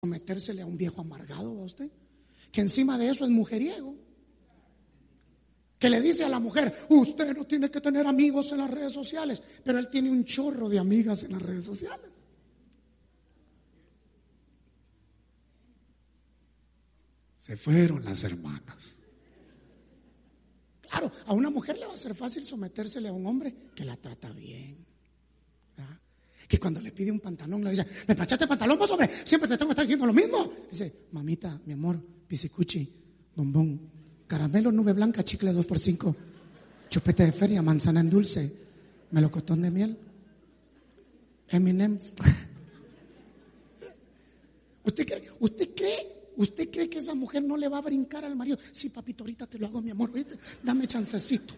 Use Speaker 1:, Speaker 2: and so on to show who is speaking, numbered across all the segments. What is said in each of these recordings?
Speaker 1: sometérsele a un viejo amargado, ¿va usted? Que encima de eso es mujeriego. Que le dice a la mujer: usted no tiene que tener amigos en las redes sociales, pero él tiene un chorro de amigas en las redes sociales. Se fueron las hermanas. Claro, a una mujer le va a ser fácil sometérsele a un hombre que la trata bien, ¿verdad? Que cuando le pide un pantalón le dice: ¿me planchaste el pantalón vos, hombre? Siempre te tengo que estar diciendo lo mismo. Dice: mamita, mi amor, pisicuchi, bombón, caramelo, nube blanca, chicle 2x5, chupete de feria, manzana en dulce, melocotón de miel, M&M's. ¿Usted cree que esa mujer no le va a brincar al marido? Sí, papito, ahorita te lo hago, mi amor, ¿viste? Dame chancecito.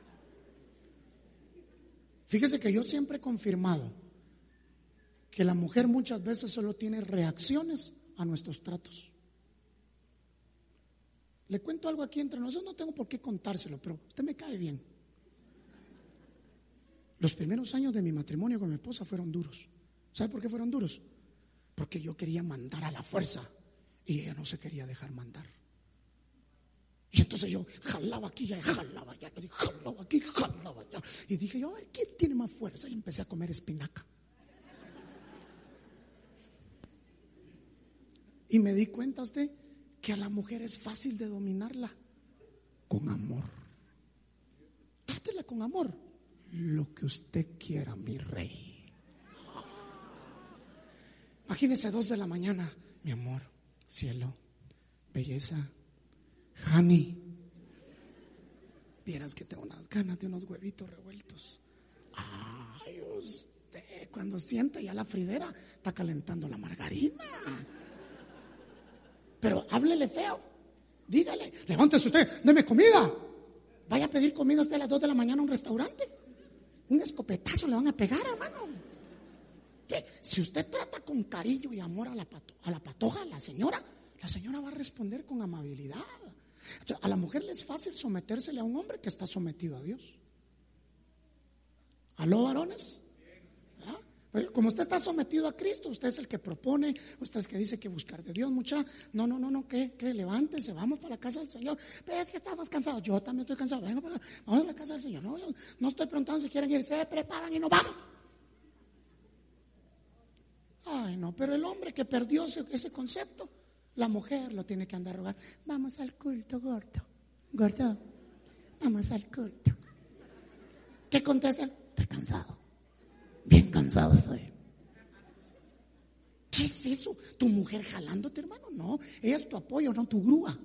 Speaker 1: Fíjese que yo siempre he confirmado que la mujer muchas veces solo tiene reacciones a nuestros tratos. Le cuento algo aquí entre nosotros, no tengo por qué contárselo, pero usted me cae bien. Los primeros años de mi matrimonio con mi esposa fueron duros. ¿Sabe por qué fueron duros? Porque yo quería mandar a la fuerza y ella no se quería dejar mandar. Y entonces yo jalaba aquí, jalaba allá, jalaba aquí, jalaba allá. Y dije yo: a ver, ¿quién tiene más fuerza? Y empecé a comer espinaca. Y me di cuenta, usted, que a la mujer es fácil de dominarla con amor. Trátela con amor. Lo que usted quiera, mi rey. Imagínese 2 de la mañana: mi amor, cielo, belleza, honey, vieras que tengo unas ganas de unos huevitos revueltos. Ay, usted cuando sienta ya la fridera está calentando la margarina. Pero háblele feo, dígale: levántese usted, deme comida. Vaya a pedir comida usted a las 2 de la mañana a un restaurante. Un escopetazo le van a pegar, hermano. Si usted trata con cariño y amor a la patoja, a la señora va a responder con amabilidad. O sea, a la mujer le es fácil sometérsele a un hombre que está sometido a Dios. ¿Aló, varones? ¿Ah? Como usted está sometido a Cristo, usted es el que propone, usted es el que dice que buscar de Dios. Mucha, no, que levántese, vamos para la casa del Señor. Pero es que estamos cansados, yo también estoy cansado. Venga, vamos a la casa del Señor. No estoy preguntando si quieren ir, se preparan y nos vamos. Ay, no, pero el hombre que perdió ese concepto, la mujer lo tiene que andar rogando: vamos al culto, gordo, vamos al culto. ¿Qué contesta? Estoy cansado, bien cansado estoy. ¿Qué es eso? ¿Tu mujer jalándote, hermano? No, ella es tu apoyo, no tu grúa.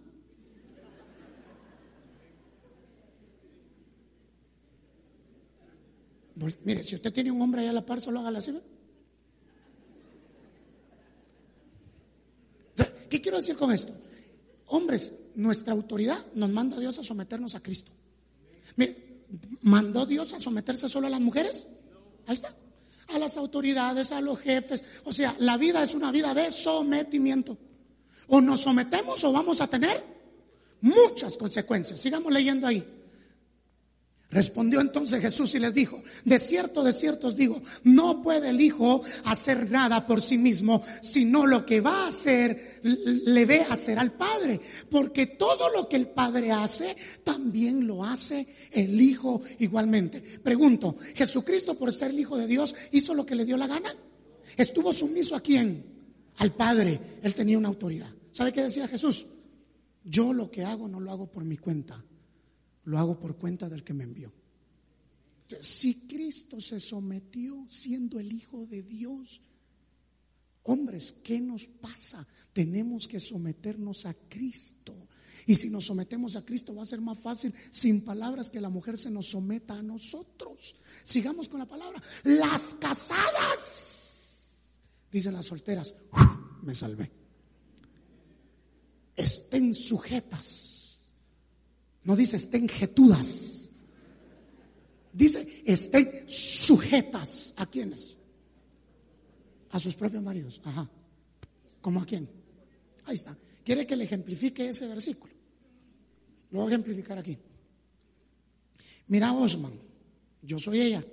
Speaker 1: Pues, mire, si usted tiene un hombre allá a la par, solo hágala así, ¿ve? ¿Qué quiero decir con esto? Hombres, nuestra autoridad nos manda Dios a someternos a Cristo. Mire, ¿mandó Dios a someterse solo a las mujeres? Ahí está. A las autoridades, a los jefes. O sea, la vida es una vida de sometimiento. O nos sometemos o vamos a tener muchas consecuencias. Sigamos leyendo ahí. Respondió entonces Jesús y les dijo: de cierto os digo, no puede el Hijo hacer nada por sí mismo, sino lo que va a hacer, le ve hacer al Padre. Porque todo lo que el Padre hace, también lo hace el Hijo igualmente. Pregunto: ¿Jesucristo, por ser el Hijo de Dios, hizo lo que le dio la gana? ¿Estuvo sumiso a quién? Al Padre. Él tenía una autoridad. ¿Sabe qué decía Jesús? Yo lo que hago no lo hago por mi cuenta, lo hago por cuenta del que me envió. Si Cristo se sometió siendo el Hijo de Dios, hombres, ¿qué nos pasa? Tenemos que someternos a Cristo. Y si nos sometemos a Cristo, va a ser más fácil, sin palabras, que la mujer se nos someta a nosotros. Sigamos con la palabra. Las casadas, dicen las solteras, me salvé, estén sujetas. No dice estén jetudas, dice estén sujetas. ¿A quiénes? A sus propios maridos. Ajá. ¿Cómo a quién? Ahí está. ¿Quiere que le ejemplifique ese versículo? Lo voy a ejemplificar aquí. Mira, Osman, yo soy ella.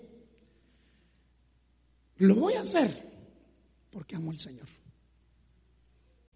Speaker 1: Lo voy a hacer porque amo al Señor.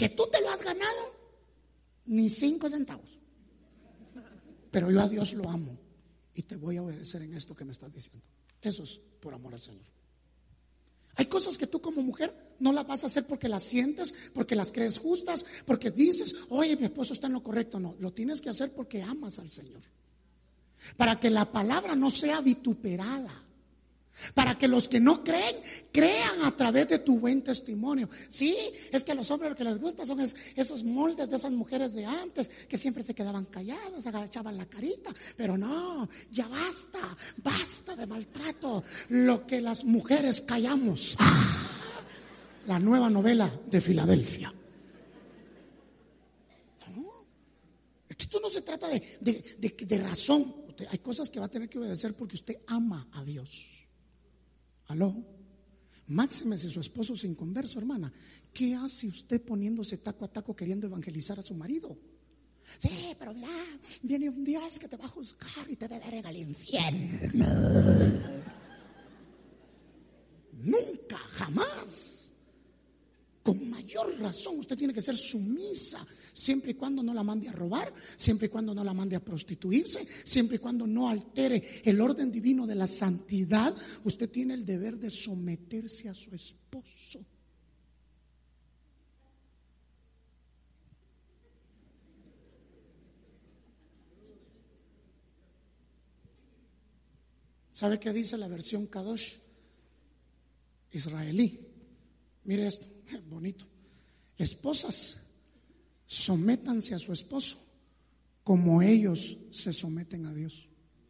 Speaker 1: que tú te lo has ganado, ni 5 centavos. Pero yo a Dios lo amo y te voy a obedecer en esto que me estás diciendo. Eso es por amor al Señor. Hay cosas que tú como mujer no las vas a hacer porque las sientes, porque las crees justas, porque dices, oye, mi esposo está en lo correcto. No, lo tienes que hacer porque amas al Señor. Para que la palabra no sea vituperada. Para que los que no creen, crean a través de tu buen testimonio. Sí, es que a los hombres lo que les gusta son esos moldes de esas mujeres de antes, que siempre se quedaban calladas, agachaban la carita. Pero no, ya basta de maltrato. Lo que las mujeres callamos. La nueva novela de Filadelfia. No, esto no se trata de razón. Hay cosas que va a tener que obedecer porque usted ama a Dios. ¿Aló? Máxime si su esposo es inconverso, hermana. ¿Qué hace usted poniéndose taco a taco queriendo evangelizar a su marido? Sí, pero mira, viene un Dios que te va a juzgar y te va a dar al infierno. Nunca, jamás. Con mayor razón usted tiene que ser sumisa, siempre y cuando no la mande a robar, siempre y cuando no la mande a prostituirse, siempre y cuando no altere el orden divino de la santidad. Usted tiene el deber de someterse a su esposo. ¿Sabe qué dice la versión Kadosh israelí? Mire esto, bonito. Esposas, sométanse a su esposo como ellos se someten a Dios.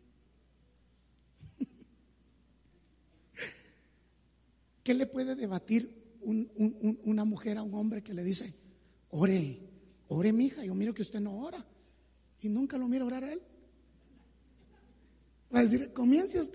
Speaker 1: ¿Qué le puede debatir una mujer a un hombre que le dice, ore mija, yo miro que usted no ora y nunca lo miro orar a él? Va a decir, comience usted.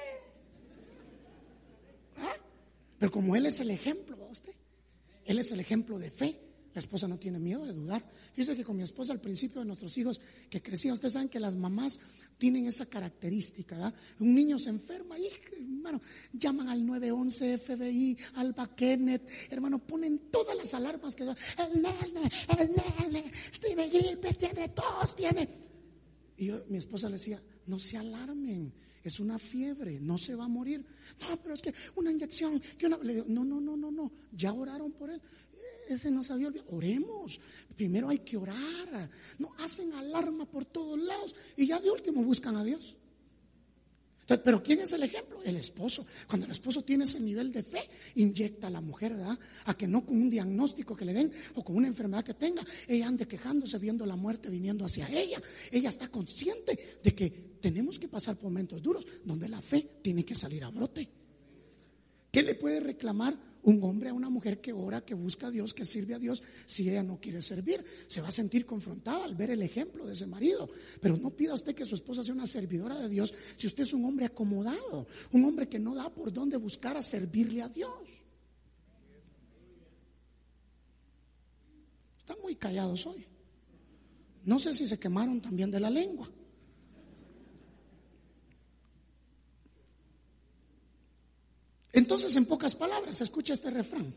Speaker 1: Pero como él es el ejemplo, usted, él es el ejemplo de fe, la esposa no tiene miedo de dudar. Fíjese que con mi esposa al principio de nuestros hijos que crecían, ustedes saben que las mamás tienen esa característica, ¿verdad? Un niño se enferma y, hermano, llaman al 911, FBI, al Baquenet, hermano, ponen todas las alarmas que el nene tiene gripe, tiene tos, tiene. Y mi esposa le decía, no se alarmen, es una fiebre, no se va a morir. No, pero es que una inyección, le digo, no, ya oraron por él. Ese no sabía olvidar. Oremos, primero hay que orar. No hacen alarma por todos lados y ya de último buscan a Dios. Entonces, pero ¿quién es el ejemplo? El esposo. Cuando el esposo tiene ese nivel de fe, inyecta a la mujer, ¿verdad? A que no con un diagnóstico que le den o con una enfermedad que tenga, ella ande quejándose viendo la muerte viniendo hacia ella. Ella está consciente de que tenemos que pasar por momentos duros donde la fe tiene que salir a brote. ¿Qué le puede reclamar un hombre a una mujer que ora, que busca a Dios, que sirve a Dios, si ella no quiere servir? Se va a sentir confrontada al ver el ejemplo de ese marido. Pero no pida usted que su esposa sea una servidora de Dios si usted es un hombre acomodado, un hombre que no da por dónde buscar a servirle a Dios. Están muy callados hoy. No sé si se quemaron también de la lengua. Entonces, en pocas palabras, escucha este refrán.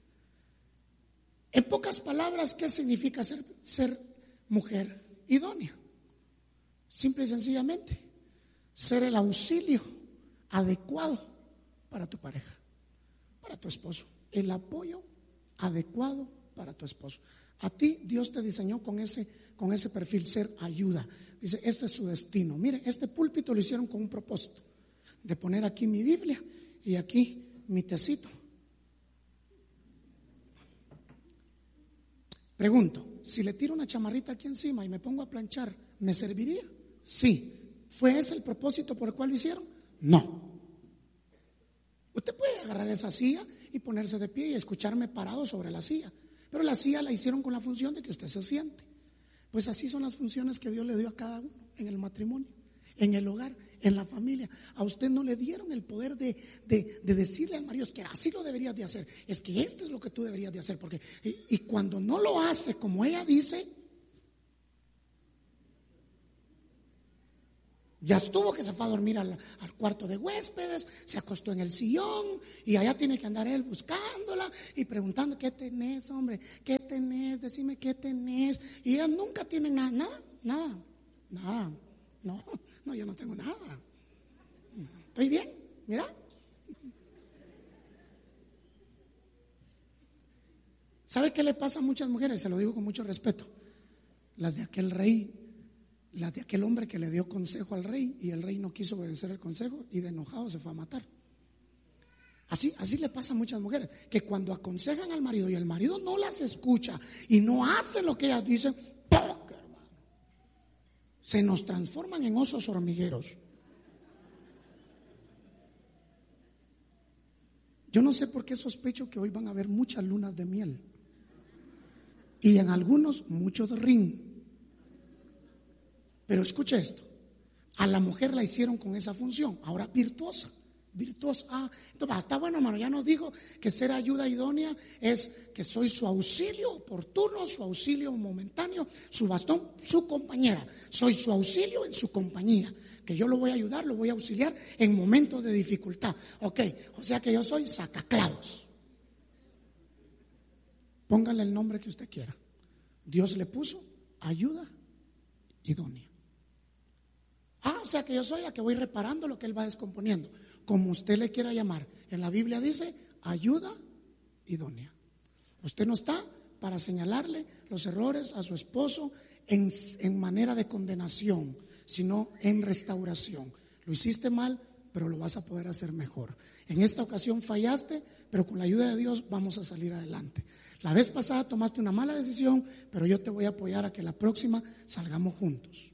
Speaker 1: En pocas palabras, ¿qué significa ser mujer idónea? Simple y sencillamente, ser el auxilio adecuado para tu pareja, para tu esposo, el apoyo adecuado para tu esposo. A ti Dios te diseñó con ese perfil, ser ayuda. Dice, este es su destino. Mire, este púlpito lo hicieron con un propósito, de poner aquí mi Biblia y aquí mi tecito. Pregunto, si le tiro una chamarrita aquí encima y me pongo a planchar, ¿me serviría? Sí. ¿Fue ese el propósito por el cual lo hicieron? No. Usted puede agarrar esa silla y ponerse de pie y escucharme parado sobre la silla, pero la silla la hicieron con la función de que usted se siente. Pues así son las funciones que Dios le dio a cada uno en el matrimonio, en el hogar, en la familia. A usted no le dieron el poder de decirle al marido, es que así lo deberías de hacer, es que esto es lo que tú deberías de hacer, porque y cuando no lo hace como ella dice, Ya estuvo que se fue a dormir al cuarto de huéspedes, se acostó en el sillón y allá tiene que andar él buscándola y preguntando: ¿qué tenés, hombre? ¿Qué tenés? Decime qué tenés. Y ellas nunca tienen nada. No, yo no tengo nada. ¿Estoy bien? Mira. ¿Sabe qué le pasa a muchas mujeres? Se lo digo con mucho respeto. Las de aquel rey, las de aquel hombre que le dio consejo al rey y el rey no quiso obedecer el consejo y de enojado se fue a matar. Así le pasa a muchas mujeres, que cuando aconsejan al marido y el marido no las escucha y no hacen lo que ellas dicen, ¡poc, hermano! Se nos transforman en osos hormigueros. Yo no sé por qué sospecho que hoy van a haber muchas lunas de miel y en algunos muchos ring. Pero escuche esto: a la mujer la hicieron con esa función, ahora virtuosa. Entonces, está bueno, hermano, ya nos dijo que ser ayuda idónea es que soy su auxilio oportuno, su auxilio momentáneo, su bastón, su compañera. Soy su auxilio en su compañía, que yo lo voy a ayudar, lo voy a auxiliar en momentos de dificultad. Ok, o sea que yo soy sacaclavos. Póngale el nombre que usted quiera. Dios le puso ayuda idónea. O sea que yo soy la que voy reparando lo que él va descomponiendo. Como usted le quiera llamar. En la Biblia dice ayuda idónea. Usted no está para señalarle los errores a su esposo en manera de condenación, sino en restauración. Lo hiciste mal, pero lo vas a poder hacer mejor. En esta ocasión fallaste, pero con la ayuda de Dios vamos a salir adelante. La vez pasada tomaste una mala decisión, pero yo te voy a apoyar a que la próxima salgamos juntos.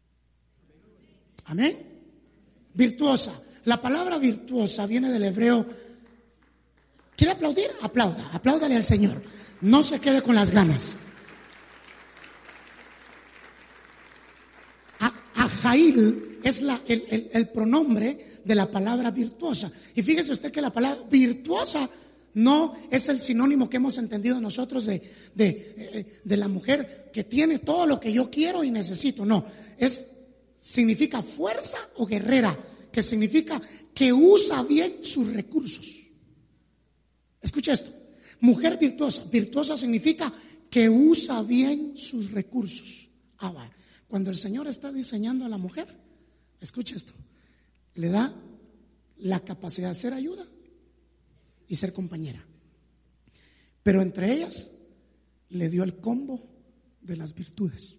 Speaker 1: Amén. Virtuosa. La palabra virtuosa viene del hebreo. ¿Quiere aplaudir? Apláudale al Señor. No se quede con las ganas. Ajail es el pronombre de la palabra virtuosa. Y fíjese usted que la palabra virtuosa no es el sinónimo que hemos entendido nosotros de la mujer que tiene todo lo que yo quiero y necesito. No, significa fuerza o guerrera, que significa que usa bien sus recursos. Escucha esto: mujer virtuosa. Virtuosa significa que usa bien sus recursos. Cuando el Señor está diseñando a la mujer, escucha esto, le da la capacidad de ser ayuda y ser compañera. Pero entre ellas le dio el combo de las virtudes.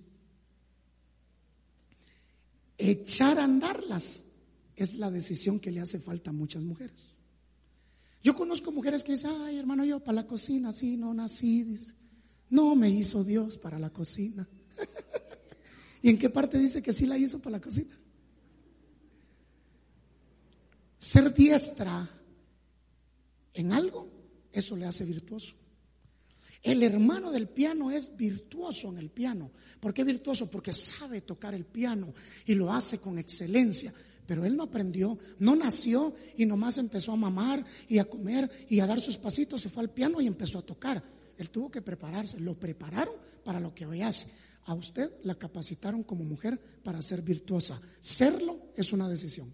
Speaker 1: Echar a andarlas es la decisión que le hace falta a muchas mujeres. Yo conozco mujeres que dicen: ay, hermano, yo para la cocina sí no nací, dice. No me hizo Dios para la cocina. ¿Y en qué parte dice que sí la hizo para la cocina? Ser diestra en algo, eso le hace virtuoso. El hermano del piano es virtuoso en el piano. ¿Por qué virtuoso? Porque sabe tocar el piano y lo hace con excelencia. Pero él no aprendió, no nació y nomás empezó a mamar y a comer y a dar sus pasitos, se fue al piano y empezó a tocar. Él tuvo que prepararse, lo prepararon para lo que hoy hace. A usted la capacitaron como mujer para ser virtuosa. Serlo es una decisión.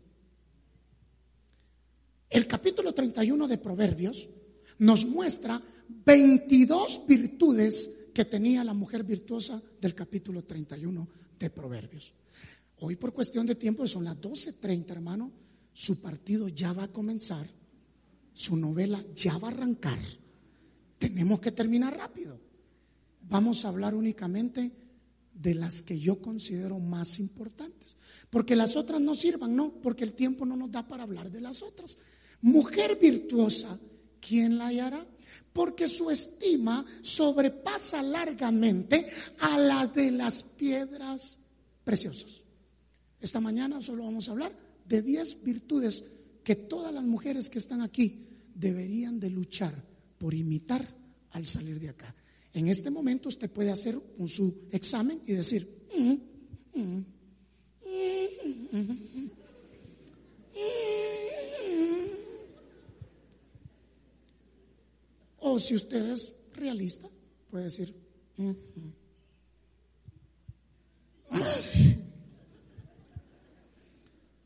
Speaker 1: El capítulo 31 de Proverbios nos muestra 22 virtudes que tenía la mujer virtuosa del capítulo 31 de Proverbios. Hoy, por cuestión de tiempo, son las 12:30, hermano. Su partido ya va a comenzar, su novela ya va a arrancar. Tenemos que terminar rápido. Vamos a hablar únicamente de las que yo considero más importantes, porque las otras no sirvan, no, porque el tiempo no nos da para hablar de las otras. Mujer virtuosa, ¿quién la hallará? Porque su estima sobrepasa largamente a la de las piedras preciosas. Esta mañana solo vamos a hablar de 10 virtudes que todas las mujeres que están aquí deberían de luchar por imitar al salir de acá. En este momento usted puede hacer su examen y decir o si usted es realista puede decir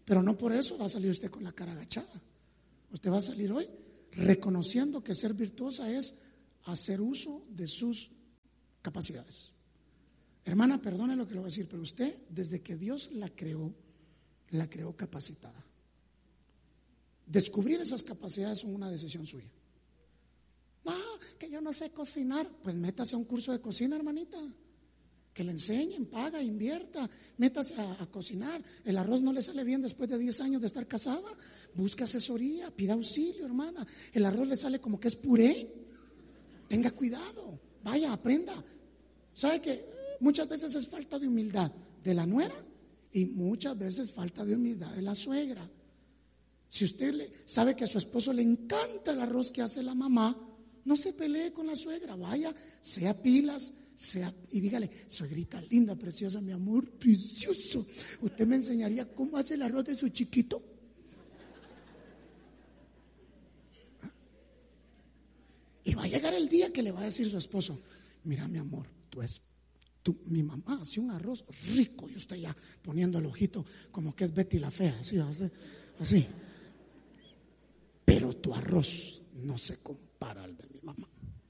Speaker 1: Pero no por eso va a salir usted con la cara agachada. Usted va a salir hoy reconociendo que ser virtuosa es hacer uso de sus capacidades. Hermana, perdone lo que le voy a decir, pero usted, desde que Dios la creó capacitada. Descubrir esas capacidades es una decisión suya. Que yo no sé cocinar. Pues métase a un curso de cocina, hermanita. Que le enseñen, paga, invierta, métase a cocinar. El arroz no le sale bien después de 10 años de estar casada. Busque asesoría, pida auxilio, hermana. El arroz le sale como que es puré. Tenga cuidado, vaya, aprenda. ¿Sabe que muchas veces es falta de humildad de la nuera y muchas veces falta de humildad de la suegra? Si usted sabe que a su esposo le encanta el arroz que hace la mamá, no se pelee con la suegra, vaya, sea pilas, y dígale: suegrita linda, preciosa, mi amor, precioso, ¿usted me enseñaría cómo hace el arroz de su chiquito? Y va a llegar el día que le va a decir su esposo: mira, mi amor, mi mamá hace un arroz rico, y usted ya poniendo el ojito como que es Betty la fea, así. Pero tu arroz no se compara al de mi mamá.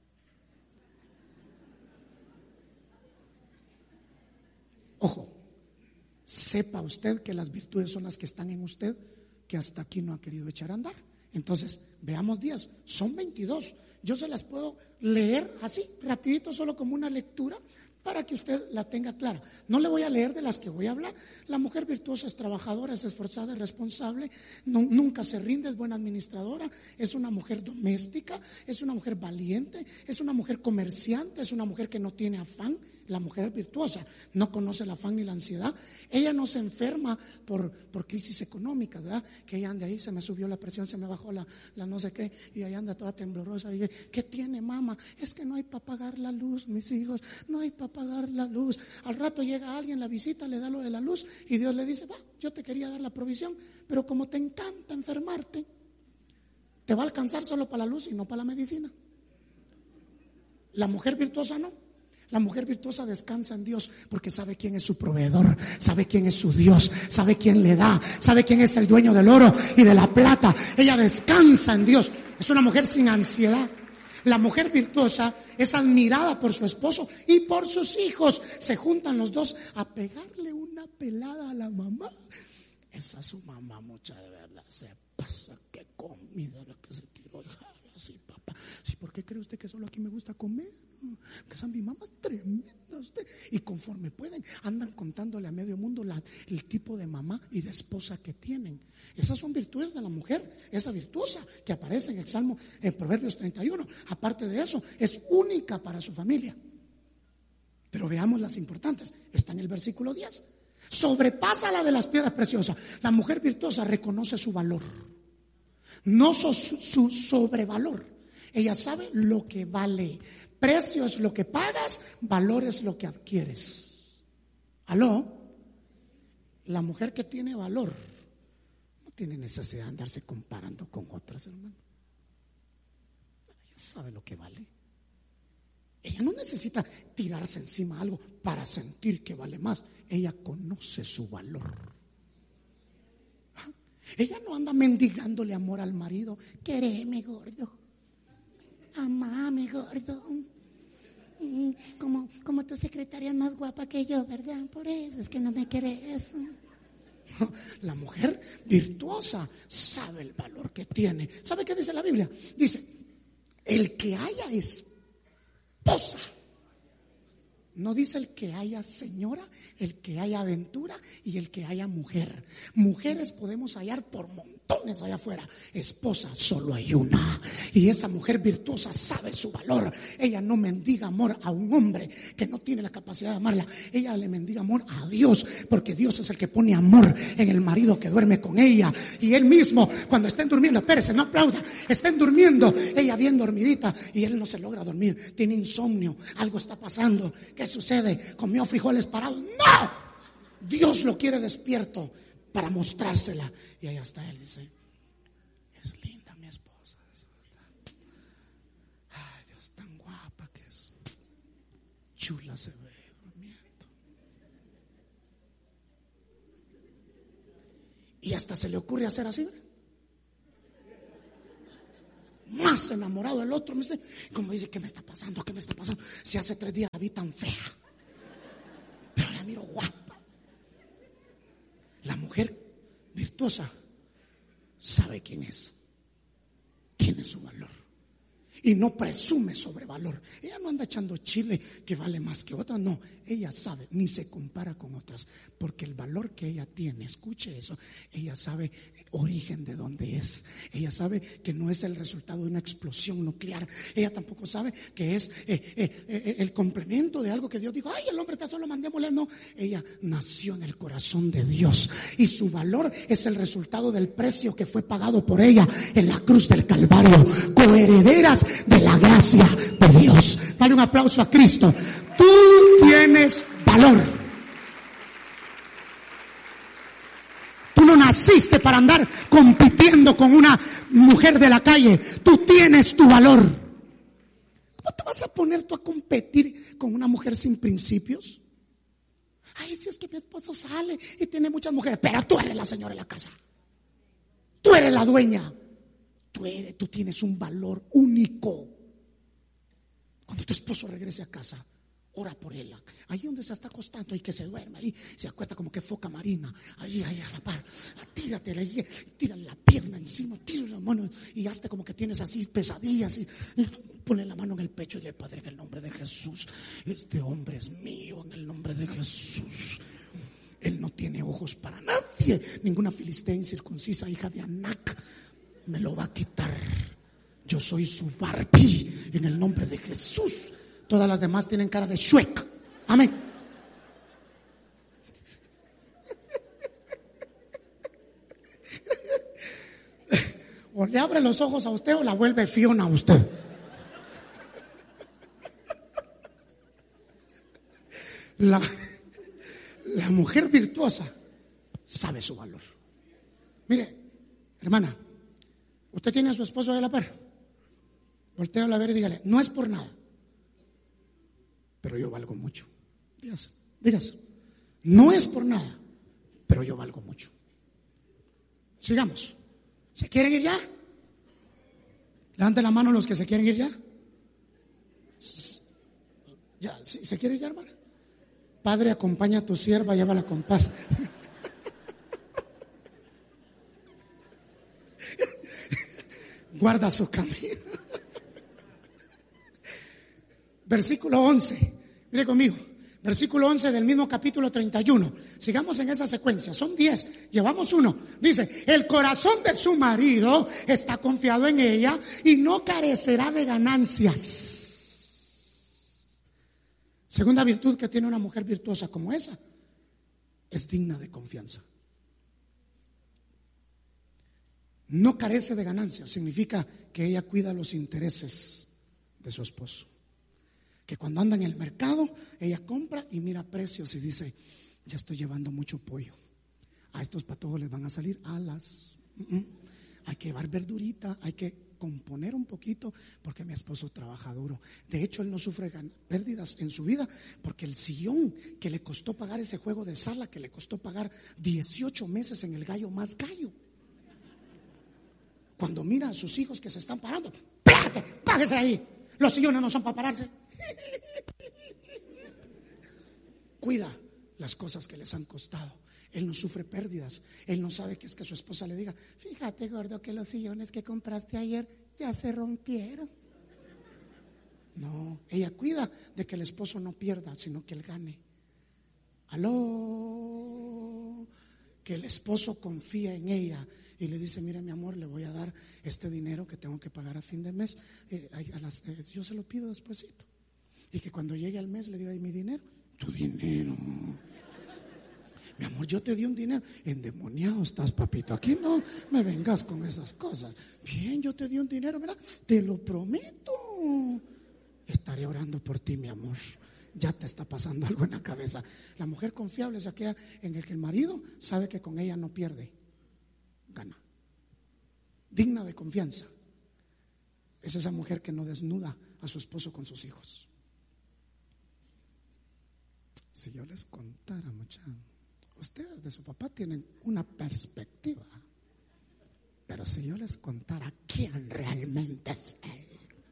Speaker 1: Ojo, sepa usted que las virtudes son las que están en usted, que hasta aquí no ha querido echar a andar. Entonces, veamos 10, son 22. Yo se las puedo leer así, rapidito, solo como una lectura, para que usted la tenga clara. No le voy a leer de las que voy a hablar. La mujer virtuosa es trabajadora, es esforzada, es responsable, nunca se rinde, es buena administradora, es una mujer doméstica, es una mujer valiente, es una mujer comerciante, es una mujer que no tiene afán. La mujer virtuosa no conoce el afán ni la ansiedad. Ella no se enferma por crisis económica, ¿verdad? Que ella anda ahí, se me subió la presión, se me bajó la no sé qué, y ahí anda toda temblorosa. Y ¿qué tiene, mamá? Es que no hay para pagar la luz, mis hijos, no hay para pagar la luz. Al rato llega alguien, la visita, le da lo de la luz y Dios le dice: va, yo te quería dar la provisión, pero como te encanta enfermarte, te va a alcanzar solo para la luz y no para la medicina. La mujer virtuosa no. La mujer virtuosa descansa en Dios porque sabe quién es su proveedor, sabe quién es su Dios, sabe quién le da, sabe quién es el dueño del oro y de la plata. Ella descansa en Dios. Es una mujer sin ansiedad. La mujer virtuosa es admirada por su esposo y por sus hijos. Se juntan los dos a pegarle una pelada a la mamá. Esa es su mamá, mucha de verdad. Se pasa, qué comida la que se tiró. Sí, papá. Sí, ¿por qué cree usted que solo aquí me gusta comer? Que esa mi mamá es tremenda usted. Y conforme pueden, andan contándole a medio mundo el tipo de mamá y de esposa que tienen. Esas son virtudes de la mujer, esa virtuosa que aparece en el Salmo, en Proverbios 31. Aparte de eso, es única para su familia. Pero veamos las importantes. Está en el versículo 10. Sobrepasa la de las piedras preciosas. La mujer virtuosa reconoce su valor, no su sobrevalor. Ella sabe lo que vale. Precio es lo que pagas, valor es lo que adquieres. ¿Aló? La mujer que tiene valor no tiene necesidad de andarse comparando con otras, hermano. Ella sabe lo que vale. Ella no necesita tirarse encima algo para sentir que vale más. Ella conoce su valor. Ella no anda mendigándole amor al marido. Quéreme, gordo. Amame, gordo. Como tu secretaria es más guapa que yo, ¿verdad? Por eso es que no me querés. La mujer virtuosa sabe el valor que tiene. ¿Sabe qué dice la Biblia? Dice: el que haya esposa. No dice el que haya señora, el que haya aventura y el que haya mujer. Mujeres podemos hallar por montones allá afuera. Esposa solo hay una. Y esa mujer virtuosa sabe su valor. Ella no mendiga amor a un hombre que no tiene la capacidad de amarla. Ella le mendiga amor a Dios, porque Dios es el que pone amor en el marido que duerme con ella. Y él mismo, cuando estén durmiendo, espérese, no aplauda, estén durmiendo, ella bien dormidita y él no se logra dormir, tiene insomnio, algo está pasando. ¿Qué sucede? ¿Comió frijoles parados? ¡No! Dios lo quiere despierto para mostrársela. Y ahí está él, dice: es linda mi esposa. Ay, Dios, tan guapa que es. Chula se ve durmiendo. Y hasta se le ocurre hacer así. Más enamorado del otro. Como dice, ¿qué me está pasando? ¿Qué me está pasando? Si hace 3 días la vi tan fea, pero la miro guapa. La mujer virtuosa sabe quién es, tiene su valor y no presume sobre valor. Ella no anda echando chile que vale más que otras, no, ella sabe, ni se compara con otras, porque el valor que ella tiene, escuche eso, ella sabe origen de dónde es, ella sabe que no es el resultado de una explosión nuclear, ella tampoco sabe que es el complemento de algo que Dios dijo, ay, el hombre está solo, mandémosle. No, ella nació en el corazón de Dios y su valor es el resultado del precio que fue pagado por ella en la cruz del Calvario, coherederas de la gracia de Dios. Dale un aplauso a Cristo. Tú tienes valor. Tú no naciste para andar compitiendo con una mujer de la calle. Tú tienes tu valor. ¿Cómo te vas a poner tú a competir con una mujer sin principios? Ay, si es que mi esposo sale y tiene muchas mujeres, pero tú eres la señora de la casa. Tú eres la dueña. Tú tienes un valor único. Cuando tu esposo regrese a casa, ora por él. Ahí donde se está acostando y que se duerme, ahí se acuesta como que foca marina. Ahí a la par. Tíratela, tírale la pierna encima, tírale la mano y hazte como que tienes así pesadillas. Y ponle la mano en el pecho y dile, Padre, en el nombre de Jesús, este hombre es mío, en el nombre de Jesús. Él no tiene ojos para nadie. Ninguna filistea incircuncisa, hija de Anac, me lo va a quitar. Yo soy su Barbie en el nombre de Jesús. Todas las demás tienen cara de Shrek. Amén. O le abre los ojos a usted o la vuelve Fiona a usted. La mujer virtuosa sabe su valor. Mire, hermana, usted tiene a su esposo de la par. Voltéalo a ver y dígale, no es por nada, pero yo valgo mucho. Dígase, no es por nada, pero yo valgo mucho. Sigamos. ¿Se quieren ir ya? Levanten la mano los que se quieren ir ya. ¿Ya? ¿Se quiere ir ya, hermana? Padre, acompaña a tu sierva, llévala con paz. Guarda su camino. Versículo 11, mire conmigo, versículo 11 del mismo capítulo 31. Sigamos en esa secuencia, son 10, llevamos uno. Dice, el corazón de su marido está confiado en ella y no carecerá de ganancias. Segunda virtud que tiene una mujer virtuosa como esa, es digna de confianza. No carece de ganancias, significa que ella cuida los intereses de su esposo. Que cuando anda en el mercado, ella compra y mira precios y dice, ya estoy llevando mucho pollo. A estos patojos les van a salir alas. Hay que llevar verdurita, hay que componer un poquito porque mi esposo trabaja duro. De hecho, él no sufre pérdidas en su vida porque el sillón que le costó pagar ese juego de sala, que le costó pagar 18 meses en el Gallo Más Gallo. Cuando mira a sus hijos que se están parando, ¡párate! ¡Páguese ahí! Los sillones no son para pararse. Cuida las cosas que les han costado. Él no sufre pérdidas. Él no sabe que es que su esposa le diga, fíjate, gordo, que los sillones que compraste ayer ya se rompieron. No, ella cuida de que el esposo no pierda, sino que él gane. Aló, que el esposo confía en ella y le dice, mira, mi amor, le voy a dar este dinero que tengo que pagar a fin de mes, yo se lo pido despuesito. Y que cuando llegue al mes le diga, ¿y mi dinero? Tu dinero. Mi amor, yo te di un dinero. Endemoniado estás, papito. Aquí no me vengas con esas cosas. Bien, yo te di un dinero, mira, te lo prometo. Estaré orando por ti, mi amor. Ya te está pasando algo en la cabeza. La mujer confiable es aquella en el que el marido sabe que con ella no pierde, gana. Digna de confianza. Es esa mujer que no desnuda a su esposo con sus hijos. Si yo les contara, muchachos. Ustedes de su papá tienen una perspectiva, pero si yo les contara quién realmente es él,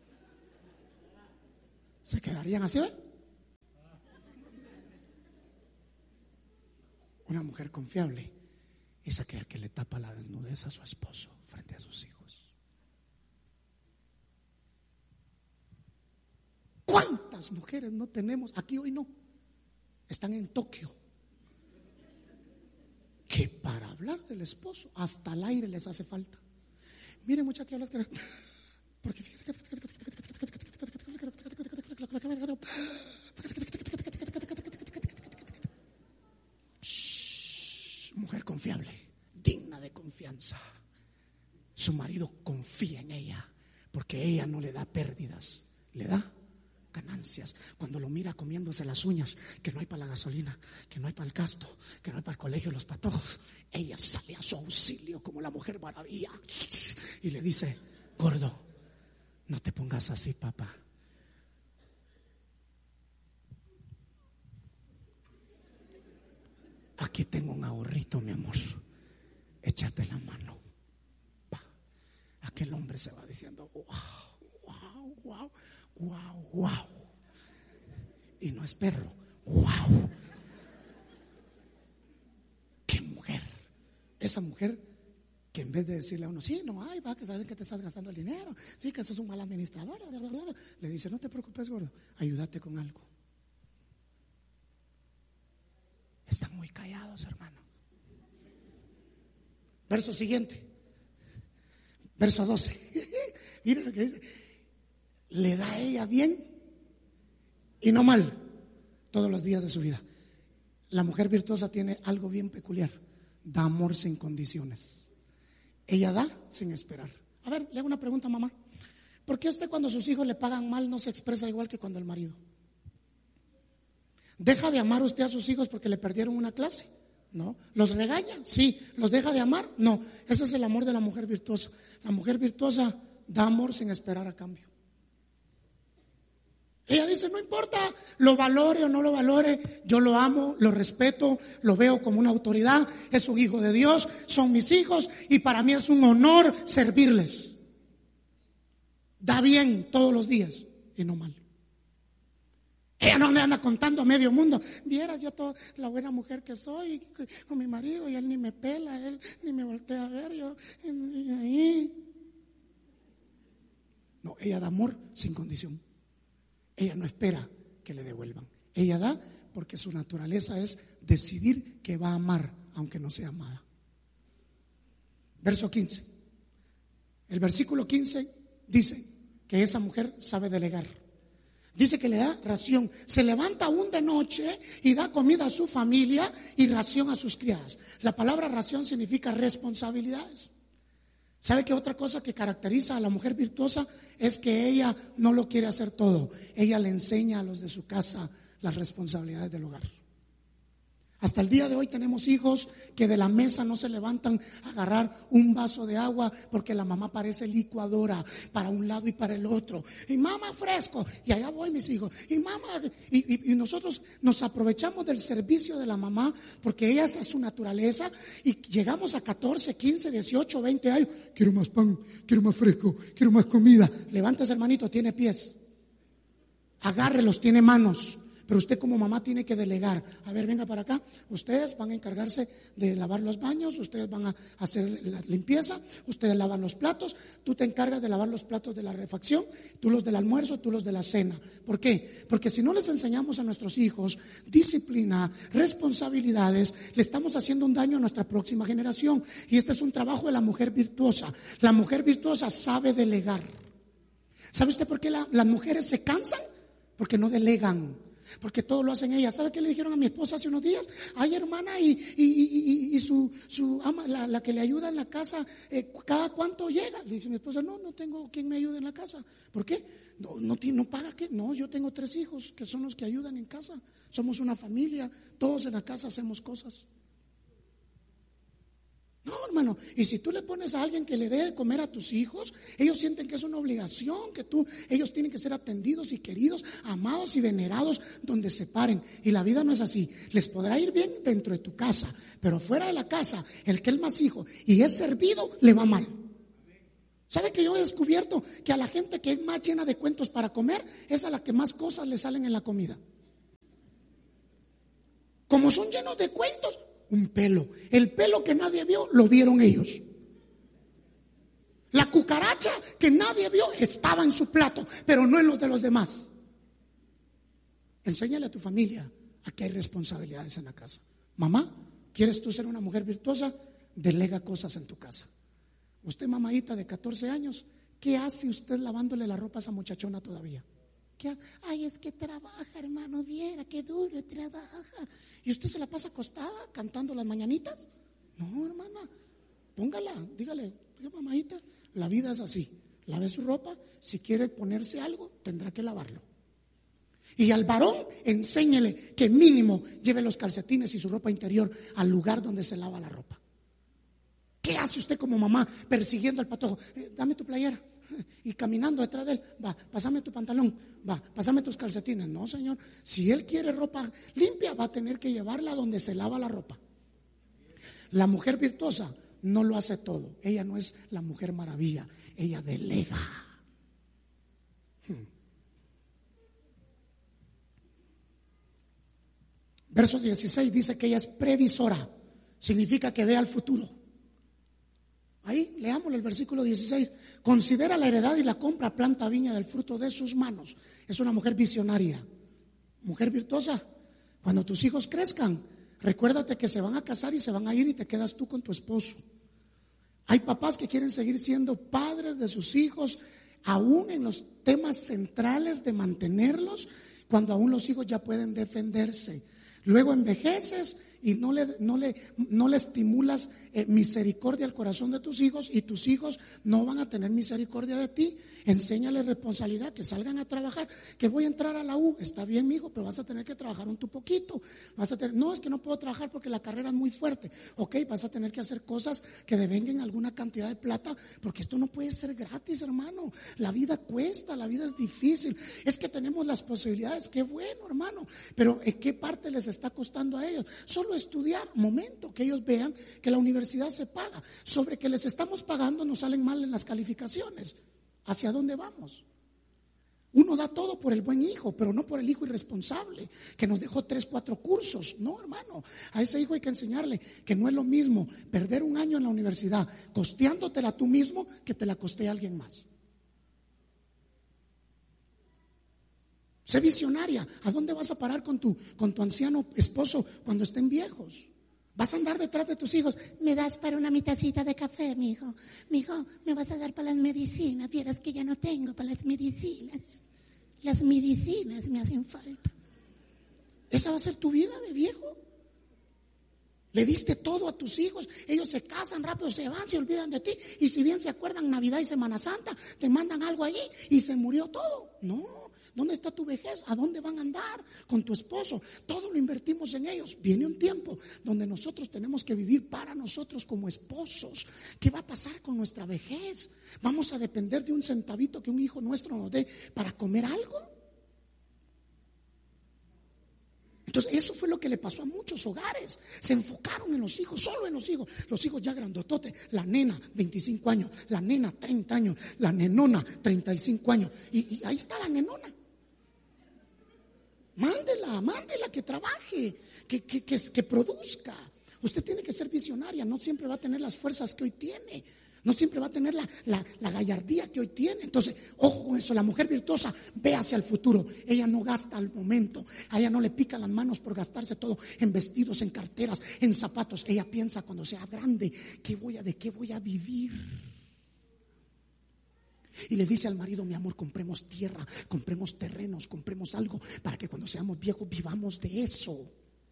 Speaker 1: ¿se quedarían así, ¿ve? Una mujer confiable es aquel que le tapa la desnudez a su esposo frente a sus hijos. ¿Cuántas mujeres no tenemos? Aquí hoy no. Están en Tokio. Que para hablar del esposo hasta el aire les hace falta. Miren, muchachos, que hablas que porque mujer confiable, digna de confianza. Su marido confía en ella porque ella no le da pérdidas, le da ganancias. Cuando lo mira comiéndose las uñas, que no hay para la gasolina, que no hay para el gasto, que no hay para el colegio, los patojos, ella sale a su auxilio como la mujer maravilla y le dice: gordo, no te pongas así, papá. Aquí tengo un ahorrito, mi amor, échate la mano. Aquel hombre se va diciendo: wow, wow, wow, wow, wow. Y no es perro, wow. Qué mujer. Esa mujer que en vez de decirle a uno: sí, no hay, va, que saben que te estás gastando el dinero, sí, que sos un mal administrador, le dice: no te preocupes, gordo, ayúdate con algo. Están muy callados, hermano. Verso siguiente, verso 12. Mira lo que dice: le da a ella bien y no mal todos los días de su vida. La mujer virtuosa tiene algo bien peculiar: da amor sin condiciones. Ella da sin esperar. A ver, le hago una pregunta, mamá. ¿Por qué usted, cuando sus hijos le pagan mal, no se expresa igual que cuando el marido? ¿Deja de amar usted a sus hijos porque le perdieron una clase? No. ¿Los regaña? Sí. ¿Los deja de amar? No. Ese es el amor de la mujer virtuosa. La mujer virtuosa da amor sin esperar a cambio. Ella dice: no importa, lo valore o no lo valore, yo lo amo, lo respeto, lo veo como una autoridad, es un hijo de Dios, son mis hijos y para mí es un honor servirles. Da bien todos los días y no mal. Ella no me anda contando a medio mundo: vieras yo toda la buena mujer que soy con mi marido y él ni me pela, él ni me voltea a ver, yo y ahí. No, ella da amor sin condición. Ella no espera que le devuelvan. Ella da porque su naturaleza es decidir que va a amar aunque no sea amada. Verso 15. El versículo 15 dice que esa mujer sabe delegar. Dice que le da ración. Se levanta aún de noche y da comida a su familia y ración a sus criadas. La palabra ración significa responsabilidades. ¿Sabe qué otra cosa que caracteriza a la mujer virtuosa? Es que ella no lo quiere hacer todo. Ella le enseña a los de su casa las responsabilidades del hogar. Hasta el día de hoy tenemos hijos que de la mesa no se levantan a agarrar un vaso de agua porque la mamá parece licuadora para un lado y para el otro. Y mamá, fresco, y allá voy mis hijos. Y mamá, y nosotros nos aprovechamos del servicio de la mamá porque ella esa es su naturaleza. Y llegamos a 14, 15, 18, 20 años. Quiero más pan, quiero más fresco, quiero más comida. Levántese, hermanito, tiene pies. Agárrelos, tiene manos. Pero usted como mamá tiene que delegar. A ver, venga para acá. Ustedes van a encargarse de lavar los baños, ustedes van a hacer la limpieza, ustedes lavan los platos, tú te encargas de lavar los platos de la refacción, tú los del almuerzo, tú los de la cena. ¿Por qué? Porque si no les enseñamos a nuestros hijos disciplina, responsabilidades, le estamos haciendo un daño a nuestra próxima generación. Y este es un trabajo de la mujer virtuosa. La mujer virtuosa sabe delegar. ¿Sabe usted por qué las mujeres se cansan? Porque no delegan. Porque todo lo hacen ellas. ¿Sabe qué le dijeron a mi esposa hace unos días? Ay, hermana, y su ama, la que le ayuda en la casa, ¿cada cuánto llega? Le dice mi esposa: no tengo quien me ayude en la casa. ¿Por qué? No paga qué. No, yo tengo 3 hijos que son los que ayudan en casa. Somos una familia, todos en la casa hacemos cosas. No, hermano, y si tú le pones a alguien que le dé de comer a tus hijos, ellos sienten que es una obligación, ellos tienen que ser atendidos y queridos, amados y venerados donde se paren. Y la vida no es así. Les podrá ir bien dentro de tu casa, pero fuera de la casa, el que es más hijo y es servido, le va mal. ¿Sabe que yo he descubierto que a la gente que es más llena de cuentos para comer es a la que más cosas le salen en la comida? Como son llenos de cuentos, un pelo. El pelo que nadie vio, lo vieron ellos. La cucaracha que nadie vio estaba en su plato, pero no en los de los demás. Enséñale a tu familia a que hay responsabilidades en la casa. Mamá, ¿quieres tú ser una mujer virtuosa? Delega cosas en tu casa. Usted, mamadita de 14 años, ¿qué hace usted lavándole la ropa a esa muchachona todavía? Ay, es que trabaja, hermano, viera qué duro trabaja. ¿Y usted se la pasa acostada cantando las mañanitas? No, hermana, póngala, dígale, mamadita, la vida es así. Lave su ropa, si quiere ponerse algo, tendrá que lavarlo. Y al varón, enséñele que mínimo lleve los calcetines y su ropa interior al lugar donde se lava la ropa. ¿Qué hace usted como mamá persiguiendo al patojo? Dame tu playera. Y caminando detrás de él, va, pásame tu pantalón, va, pásame tus calcetines. No, señor, si él quiere ropa limpia, va a tener que llevarla donde se lava la ropa. La mujer virtuosa no lo hace todo. Ella no es la mujer maravilla, ella delega. Verso 16 dice que ella es previsora, significa que ve al futuro. Ahí leamos el versículo 16. Considera la heredad y la compra, planta viña del fruto de sus manos. Es una mujer visionaria, mujer virtuosa. Cuando tus hijos crezcan, recuérdate que se van a casar y se van a ir y te quedas tú con tu esposo. Hay papás que quieren seguir siendo padres de sus hijos, aún en los temas centrales de mantenerlos, cuando aún los hijos ya pueden defenderse. Luego envejeces y no le estimulas misericordia al corazón de tus hijos, y tus hijos no van a tener misericordia de ti. Enséñales responsabilidad, que salgan a trabajar. Que voy a entrar a la U, está bien, mijo, pero vas a tener que trabajar un poquito. No, es que no puedo trabajar porque la carrera es muy fuerte. Ok, vas a tener que hacer cosas que devenguen alguna cantidad de plata, porque esto no puede ser gratis, hermano. La vida cuesta, la vida es difícil. Es que tenemos las posibilidades, qué bueno, hermano, pero ¿en qué parte les está costando a ellos? Solo estudiar, momento, que ellos vean que la universidad se paga. Sobre que les estamos pagando nos salen mal en las calificaciones. ¿Hacia dónde vamos? Uno da todo por el buen hijo, pero no por el hijo irresponsable que nos dejó 3, 4 cursos. No, hermano, a ese hijo hay que enseñarle que no es lo mismo perder un año en la universidad costeándotela tú mismo que te la costea alguien más. Sé visionaria. ¿A dónde vas a parar con tu anciano esposo cuando estén viejos? Vas a andar detrás de tus hijos. ¿Me das para una mitacita de café, mijo? Mijo, ¿me vas a dar para las medicinas? Vieras que ya no tengo para las medicinas. Las medicinas me hacen falta. ¿Esa va a ser tu vida de viejo? Le diste todo a tus hijos, ellos se casan rápido, se van, se olvidan de ti, y si bien se acuerdan Navidad y Semana Santa, te mandan algo allí y se murió todo. No. ¿Dónde está tu vejez? ¿A dónde van a andar con tu esposo? Todo lo invertimos en ellos. Viene un tiempo donde nosotros tenemos que vivir para nosotros como esposos. ¿Qué va a pasar con nuestra vejez? ¿Vamos a depender de un centavito que un hijo nuestro nos dé para comer algo? Entonces eso fue lo que le pasó a muchos hogares. Se enfocaron en los hijos, solo en los hijos. Los hijos ya grandototes, la nena 25 años, la nena 30 años, la nenona 35 años. Y ahí está la nenona. Mándela que trabaje, que produzca. Usted tiene que ser visionaria, no siempre va a tener las fuerzas que hoy tiene, no siempre va a tener la gallardía que hoy tiene. Entonces, ojo con eso, la mujer virtuosa ve hacia el futuro. Ella no gasta al momento, a ella no le pican las manos por gastarse todo en vestidos, en carteras, en zapatos. Ella piensa cuando sea grande, ¿de qué voy a vivir? Y le dice al marido: mi amor, compremos tierra, compremos terrenos, compremos algo para que cuando seamos viejos vivamos de eso.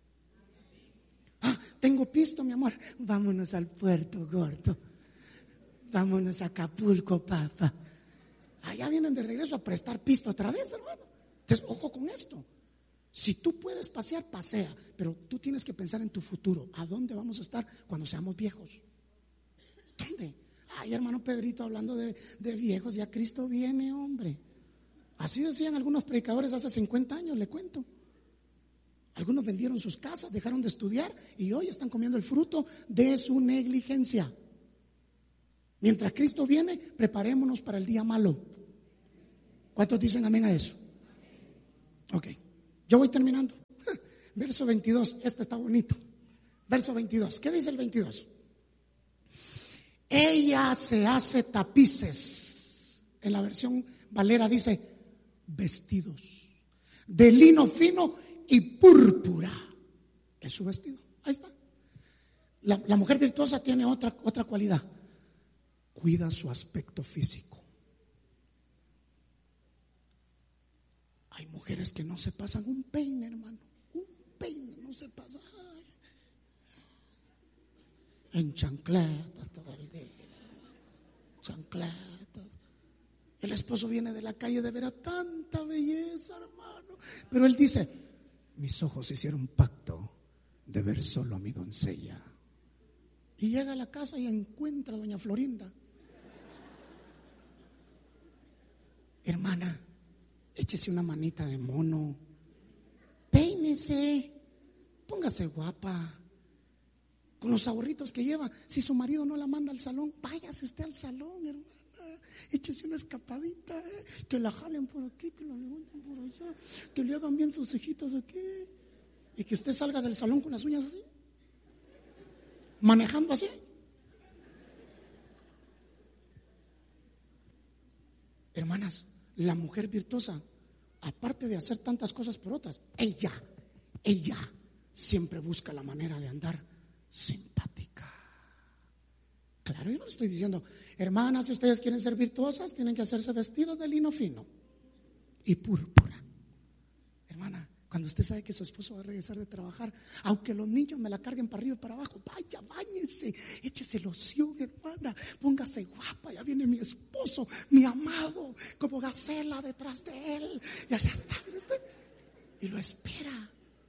Speaker 1: Tengo pisto, mi amor, vámonos al puerto, gordo. Vámonos a Acapulco, papá. Allá vienen de regreso a prestar pisto otra vez, hermano. Entonces, ojo con esto. Si tú puedes pasear, pasea, pero tú tienes que pensar en tu futuro. ¿A dónde vamos a estar cuando seamos viejos? ¿Dónde? Ay, hermano Pedrito, hablando de viejos, ya Cristo viene, hombre. Así decían algunos predicadores hace 50 años, le cuento. Algunos vendieron sus casas, dejaron de estudiar y hoy están comiendo el fruto de su negligencia. Mientras Cristo viene, preparémonos para el día malo. ¿Cuántos dicen amén a eso? Ok, yo voy terminando. Verso 22, este está bonito. Verso 22, ¿qué dice el 22? Ella se hace tapices. En la versión Valera dice vestidos de lino fino y púrpura. Es su vestido. Ahí está. La mujer virtuosa tiene otra cualidad. Cuida su aspecto físico. Hay mujeres que no se pasan un peine, hermano. Un peine no se pasa. Ay. En chancletas todo el día. Chancletas. El esposo viene de la calle de ver a tanta belleza, hermano. Pero él dice: mis ojos hicieron pacto de ver solo a mi doncella. Y llega a la casa y encuentra a doña Florinda. Hermana, échese una manita de mono, peínese, póngase guapa. Con los ahorritos que lleva, si su marido no la manda al salón, váyase usted al salón, hermana. Échese una escapadita, que la jalen por aquí, que la levanten por allá, que le hagan bien sus cejitas aquí, y que usted salga del salón con las uñas así, manejando así. Hermanas, la mujer virtuosa, aparte de hacer tantas cosas por otras, ella siempre busca la manera de andar simpática. Claro, yo no le estoy diciendo, hermanas, si ustedes quieren ser virtuosas, tienen que hacerse vestidos de lino fino y púrpura. Hermana, cuando usted sabe que su esposo va a regresar de trabajar, aunque los niños me la carguen para arriba y para abajo, vaya, báñese, échese loción, hermana, póngase guapa, ya viene mi esposo, mi amado, como gacela detrás de él, y allá está, mire usted, y lo espera.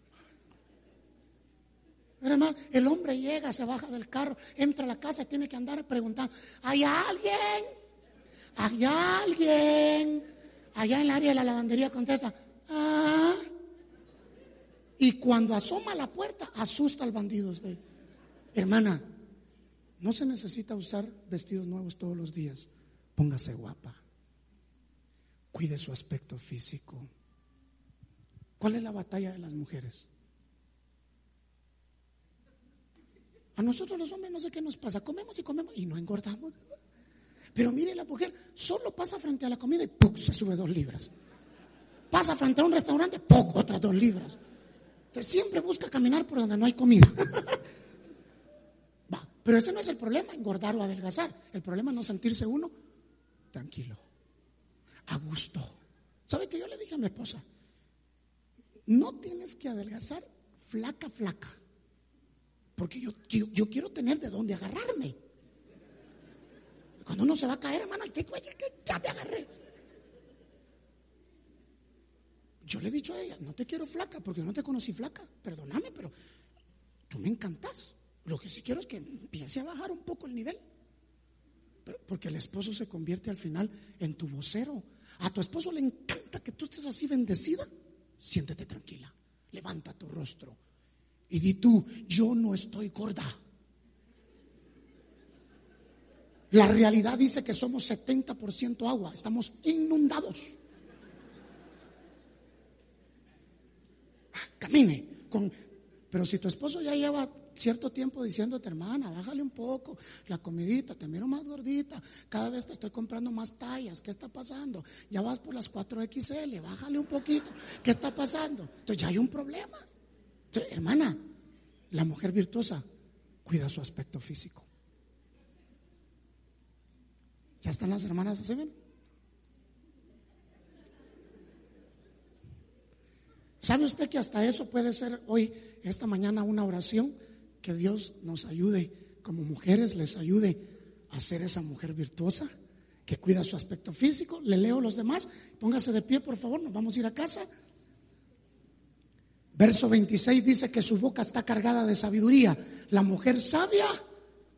Speaker 1: Pero hermano, el hombre llega, se baja del carro, entra a la casa y tiene que andar preguntando: ¿hay alguien? ¿Hay alguien? Allá en el área de la lavandería contesta: ¿ah? Y cuando asoma a la puerta, asusta al bandido usted. Hermana, no se necesita usar vestidos nuevos todos los días. Póngase guapa. Cuide su aspecto físico. ¿Cuál es la batalla de las mujeres? A nosotros los hombres no sé qué nos pasa. Comemos y comemos y no engordamos. Pero mire, la mujer solo pasa frente a la comida y ¡pum!, se sube 2 libras. Pasa frente a un restaurante, ¡pum!, otras 2 libras. Entonces siempre busca caminar por donde no hay comida. Va, pero ese no es el problema, engordar o adelgazar. El problema es no sentirse uno tranquilo, a gusto. ¿Sabe que yo le dije a mi esposa? No tienes que adelgazar flaca, porque yo quiero tener de dónde agarrarme. Cuando uno se va a caer, hermano, ya me agarré. Yo le he dicho a ella: no te quiero flaca, porque yo no te conocí flaca, perdóname, pero tú me encantas. Lo que sí quiero es que empiece a bajar un poco el nivel, porque el esposo se convierte al final en tu vocero. A tu esposo le encanta que tú estés así bendecida. Siéntete tranquila, levanta tu rostro y di tú: yo no estoy gorda. La realidad dice que somos 70% agua, estamos inundados. Camine pero si tu esposo ya lleva cierto tiempo diciéndote: hermana, bájale un poco la comidita, te miro más gordita, cada vez te estoy comprando más tallas, ¿qué está pasando? Ya vas por las 4XL, bájale un poquito, ¿qué está pasando? Entonces ya hay un problema. Entonces, hermana, la mujer virtuosa cuida su aspecto físico. ¿Ya están las hermanas así, ven? ¿Sabe usted que hasta eso puede ser hoy, esta mañana, una oración? Que Dios nos ayude, como mujeres, les ayude a ser esa mujer virtuosa que cuida su aspecto físico. Le leo los demás. Póngase de pie, por favor, nos vamos a ir a casa. Verso 26 dice que su boca está cargada de sabiduría. La mujer sabia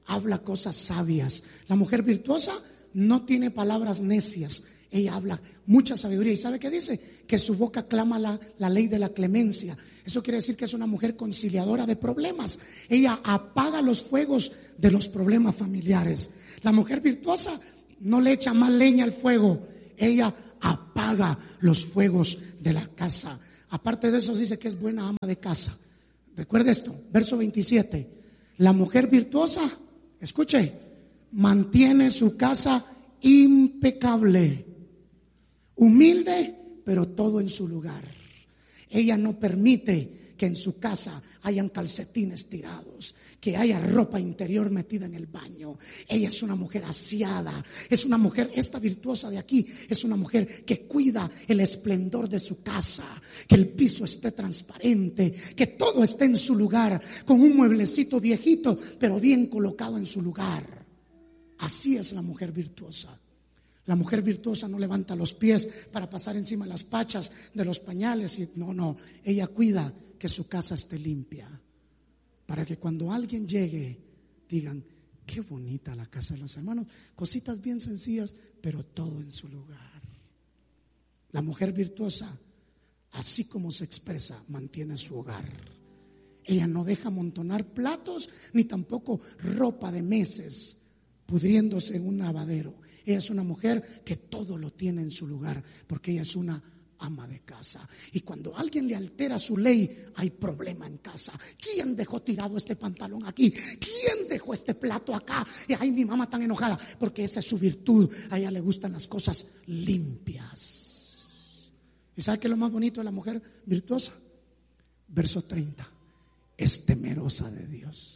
Speaker 1: habla cosas sabias. La mujer virtuosa no tiene palabras necias. Ella habla mucha sabiduría. ¿Y sabe qué dice? Que su boca clama la ley de la clemencia. Eso quiere decir que es una mujer conciliadora de problemas. Ella apaga los fuegos de los problemas familiares. La mujer virtuosa no le echa más leña al fuego. Ella apaga los fuegos de la casa. Aparte de eso dice que es buena ama de casa. Recuerde esto, verso 27. La mujer virtuosa, escuche, mantiene su casa impecable, humilde, pero todo en su lugar. Ella no permite que en su casa hayan calcetines tirados, que haya ropa interior metida en el baño. Ella es una mujer aseada, es una mujer, esta virtuosa de aquí, es una mujer que cuida el esplendor de su casa, que el piso esté transparente, que todo esté en su lugar, con un mueblecito viejito, pero bien colocado en su lugar. Así es la mujer virtuosa. La mujer virtuosa no levanta los pies para pasar encima de las pachas de los pañales. No, ella cuida que su casa esté limpia, para que cuando alguien llegue digan: qué bonita la casa de los hermanos. Cositas bien sencillas, pero todo en su lugar. La mujer virtuosa, así como se expresa, mantiene su hogar. Ella no deja amontonar platos, ni tampoco ropa de meses pudriéndose en un lavadero. Ella es una mujer que todo lo tiene en su lugar, porque ella es una ama de casa. Y cuando alguien le altera su ley, hay problema en casa. ¿Quién dejó tirado este pantalón aquí? ¿Quién dejó este plato acá? Y ay, mi mamá tan enojada, porque esa es su virtud. A ella le gustan las cosas limpias. ¿Y sabe qué es lo más bonito de la mujer virtuosa? Verso 30. Es temerosa de Dios.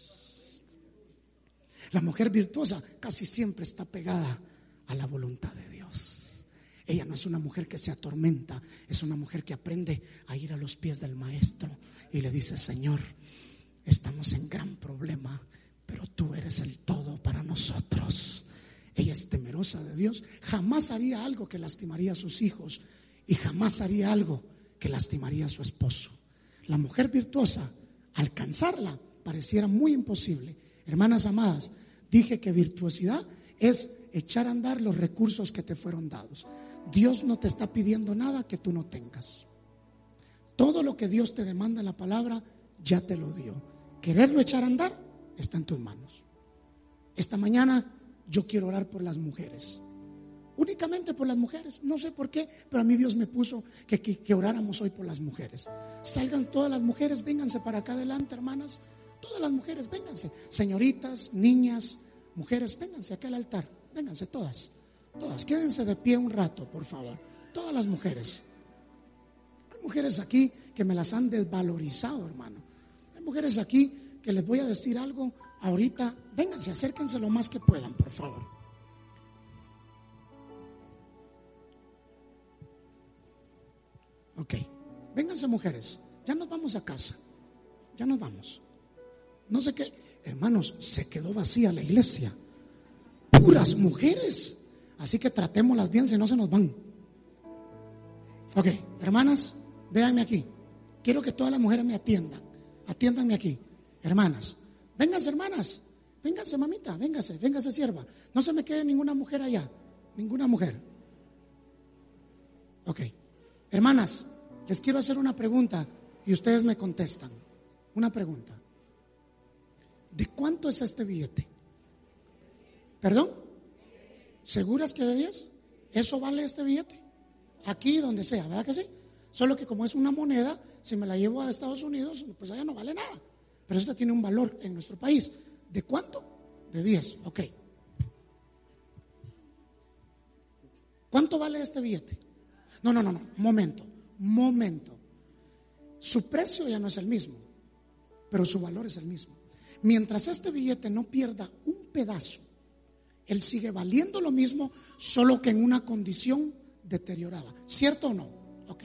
Speaker 1: La mujer virtuosa casi siempre está pegada a la voluntad de Dios. Ella no es una mujer que se atormenta, es una mujer que aprende a ir a los pies del maestro y le dice: Señor, estamos en gran problema, pero tú eres el todo para nosotros. Ella es temerosa de Dios. Jamás haría algo que lastimaría a sus hijos, y jamás haría algo que lastimaría a su esposo. La mujer virtuosa, alcanzarla pareciera muy imposible. Hermanas amadas, dije que virtuosidad es echar a andar los recursos que te fueron dados. Dios no te está pidiendo nada que tú no tengas. Todo lo que Dios te demanda en la palabra ya te lo dio. Quererlo echar a andar está en tus manos. Esta mañana yo quiero orar por las mujeres, únicamente por las mujeres. No sé por qué, pero a mí Dios me puso que oráramos hoy por las mujeres. Salgan todas las mujeres, vénganse para acá adelante, hermanas. Todas las mujeres, vénganse. Señoritas, niñas, mujeres, vénganse acá al altar. Vénganse todas. Quédense de pie un rato, por favor. Todas las mujeres. Hay mujeres aquí que me las han desvalorizado, hermano. Hay mujeres aquí que les voy a decir algo ahorita. Vénganse, acérquense lo más que puedan, por favor. Ok, vénganse, mujeres. Ya nos vamos a casa. Ya nos vamos. No sé qué, hermanos, se quedó vacía la iglesia. Puras mujeres. Así que tratémoslas bien, si no se nos van. Ok, hermanas, véanme aquí. Quiero que todas las mujeres me atiendan. Atiéndanme aquí, hermanas. Vénganse, hermanas. Vénganse, mamita, véngase, sierva. No se me quede ninguna mujer allá. Ninguna mujer. Ok, hermanas, les quiero hacer una pregunta y ustedes me contestan. Una pregunta. ¿De cuánto es este billete? ¿Perdón? ¿Seguras que de 10? ¿Eso vale este billete? Aquí, donde sea, ¿verdad que sí? Solo que como es una moneda, si me la llevo a Estados Unidos, pues allá no vale nada. Pero esto tiene un valor en nuestro país. ¿De cuánto? De 10, ok. ¿Cuánto vale este billete? No, momento. Su precio ya no es el mismo, pero su valor es el mismo. Mientras este billete no pierda un pedazo, él sigue valiendo lo mismo, solo que en una condición deteriorada. ¿Cierto o no? Ok.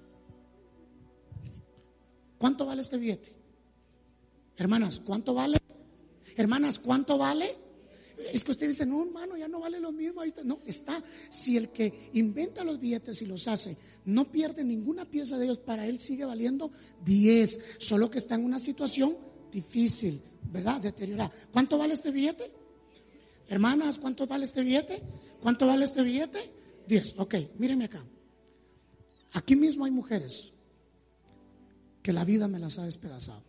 Speaker 1: ¿Cuánto vale este billete? Hermanas, ¿cuánto vale? Hermanas, ¿cuánto vale? Es que usted dice: no, hermano, ya no vale lo mismo. Ahí está. No, está. Si el que inventa los billetes y los hace no pierde ninguna pieza de ellos, para él sigue valiendo 10, solo que está en una situación difícil, ¿verdad? Deteriorada. ¿Cuánto vale este billete? Hermanas, ¿cuánto vale este billete? ¿Cuánto vale este billete? 10. Ok, mírenme acá. Aquí mismo hay mujeres que la vida me las ha despedazado.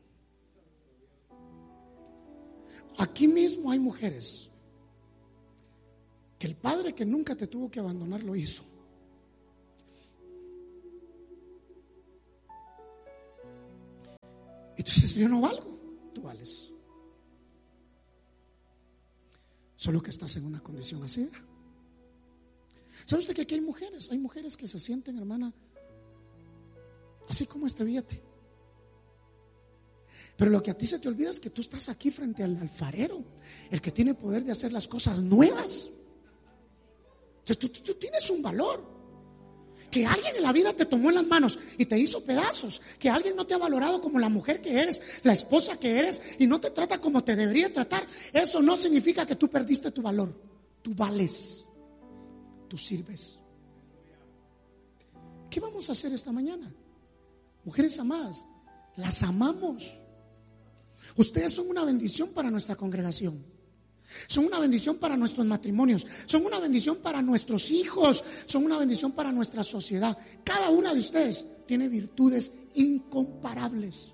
Speaker 1: Aquí mismo hay mujeres que el padre que nunca te tuvo que abandonar lo hizo. Y tú dices, yo no valgo. Tú vales. Solo que estás en una condición así. ¿Sabe usted que aquí hay mujeres que se sienten, hermana, así como este billete? Pero lo que a ti se te olvida es que tú estás aquí frente al alfarero, el que tiene poder de hacer las cosas nuevas. Entonces tú tienes un valor. Que alguien en la vida te tomó en las manos y te hizo pedazos. Que alguien no te ha valorado como la mujer que eres, la esposa que eres, y no te trata como te debería tratar. Eso no significa que tú perdiste tu valor. Tú vales. Tú sirves. ¿Qué vamos a hacer esta mañana? Mujeres amadas, las amamos. Ustedes son una bendición para nuestra congregación. Son una bendición para nuestros matrimonios. Son una bendición para nuestros hijos. Son una bendición para nuestra sociedad. Cada una de ustedes tiene virtudes incomparables.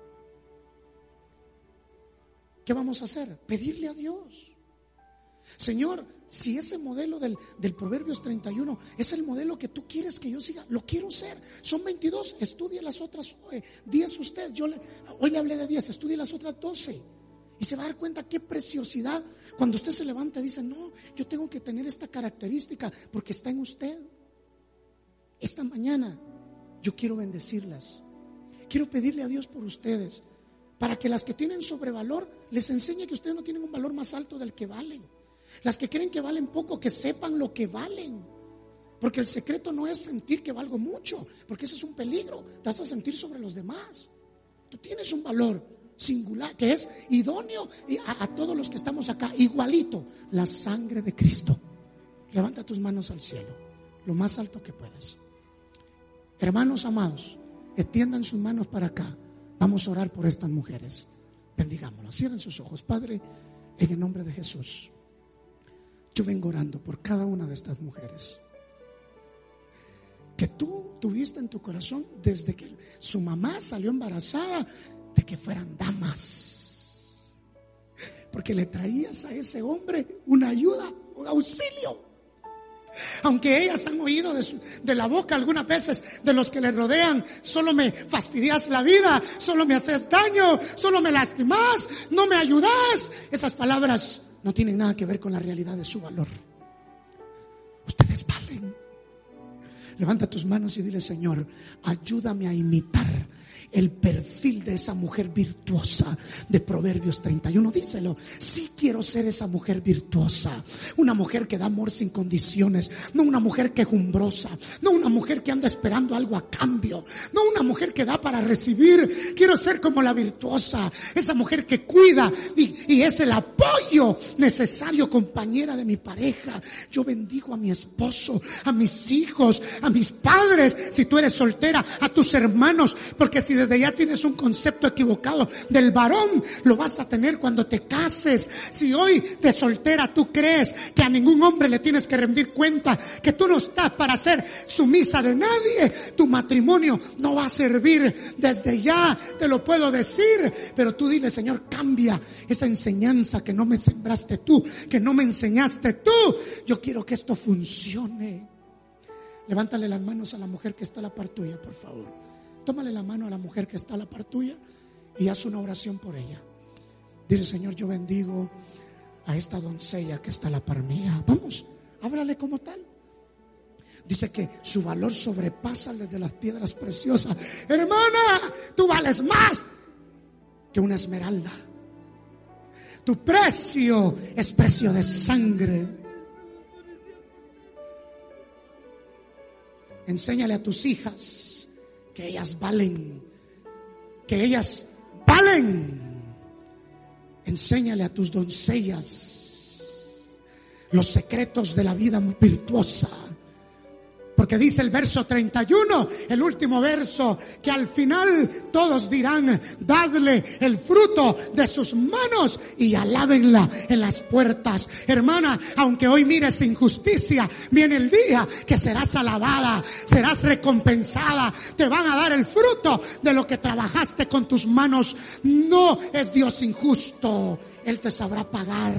Speaker 1: ¿Qué vamos a hacer? Pedirle a Dios: Señor, si ese modelo del Proverbios 31 es el modelo que tú quieres que yo siga, lo quiero ser. Son 22, estudie las otras 10 usted. Hoy le hablé de 10, estudie las otras 12. Y se va a dar cuenta qué preciosidad. Cuando usted se levanta y dice, no, yo tengo que tener esta característica porque está en usted. Esta mañana yo quiero bendecirlas. Quiero pedirle a Dios por ustedes, para que las que tienen sobrevalor les enseñe que ustedes no tienen un valor más alto del que valen. Las que creen que valen poco, que sepan lo que valen. Porque el secreto no es sentir que valgo mucho, porque ese es un peligro. Te vas a sentir sobre los demás. Tú tienes un valor singular, que es idóneo a todos los que estamos acá, igualito, la sangre de Cristo. Levanta tus manos al cielo, lo más alto que puedas. Hermanos amados, extiendan sus manos para acá. Vamos a orar por estas mujeres. Bendigámoslas. Cierren sus ojos. Padre, en el nombre de Jesús, yo vengo orando por cada una de estas mujeres que tú tuviste en tu corazón desde que su mamá salió embarazada, de que fueran damas, porque le traías a ese hombre una ayuda, un auxilio. Aunque ellas han oído de la boca algunas veces de los que le rodean: solo me fastidias la vida, solo me haces daño, solo me lastimas, no me ayudas. Esas palabras no tienen nada que ver con la realidad de su valor. Ustedes valen. Levanta tus manos y dile: Señor, ayúdame a imitar el perfil de esa mujer virtuosa de Proverbios 31. Díselo: sí quiero ser esa mujer virtuosa, una mujer que da amor sin condiciones, no una mujer quejumbrosa, no una mujer que anda esperando algo a cambio, no una mujer que da para recibir. Quiero ser como la virtuosa, esa mujer que cuida y es el apoyo necesario, compañera de mi pareja. Yo bendigo a mi esposo, a mis hijos, a mis padres, si tú eres soltera, a tus hermanos, porque si desde ya tienes un concepto equivocado del varón, lo vas a tener cuando te cases. Si hoy de soltera tú crees que a ningún hombre le tienes que rendir cuenta, que tú no estás para ser sumisa de nadie, tu matrimonio no va a servir. Desde ya te lo puedo decir. Pero tú dile: Señor, cambia esa enseñanza que no me sembraste tú, que no me enseñaste tú. Yo quiero que esto funcione. Levántale las manos a la mujer que está a la par tuya, por favor. Tómale la mano a la mujer que está a la par tuya y haz una oración por ella. Dile: Señor, yo bendigo a esta doncella que está a la par mía. Vamos, háblale como tal. Dice que su valor sobrepasa el de las piedras preciosas. Hermana, tú vales más que una esmeralda. Tu precio es precio de sangre. Enséñale a tus hijas que ellas valen, que ellas valen. Enséñale a tus doncellas los secretos de la vida virtuosa, Porque dice el verso 31, el último verso, que al final todos dirán: dadle el fruto de sus manos y alábenla en las puertas. Hermana, aunque hoy mires injusticia, viene el día que serás alabada, serás recompensada. Te van a dar el fruto de lo que trabajaste con tus manos. No es Dios injusto, Él te sabrá pagar.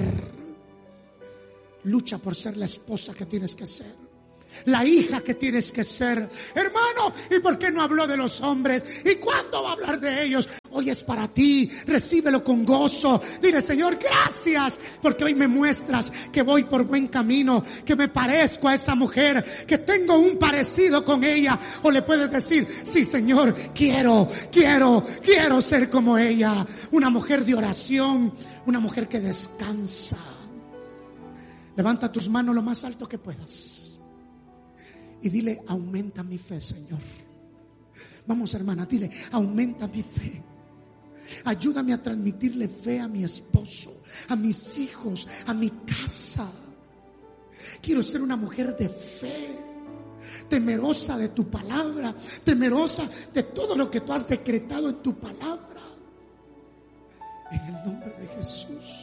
Speaker 1: Lucha por ser la esposa que tienes que ser, la hija que tienes que ser. Hermano, ¿y por qué no habló de los hombres? ¿Y cuándo va a hablar de ellos? Hoy es para ti, recíbelo con gozo. Dile: Señor, gracias, porque hoy me muestras que voy por buen camino, que me parezco a esa mujer, que tengo un parecido con ella. O le puedes decir: sí, Señor, quiero ser como ella. Una mujer de oración, una mujer que descansa. Levanta tus manos lo más alto que puedas y dile: aumenta mi fe, Señor. Vamos, hermana, dile: aumenta mi fe. Ayúdame a transmitirle fe a mi esposo, a mis hijos, a mi casa. Quiero ser una mujer de fe, temerosa de tu palabra, temerosa de todo lo que tú has decretado en tu palabra. En el nombre de Jesús.